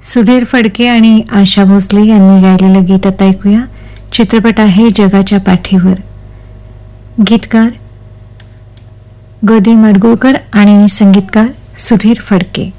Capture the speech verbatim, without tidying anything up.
सुधीर फडके आणि आशा भोसले यांनी गायलेलं गीत आता ऐकूया. चित्रपट आहे जगाच्या पाठीवर. गीतकार ग दी माडगुळकर आणि संगीतकार सुधीर फडके.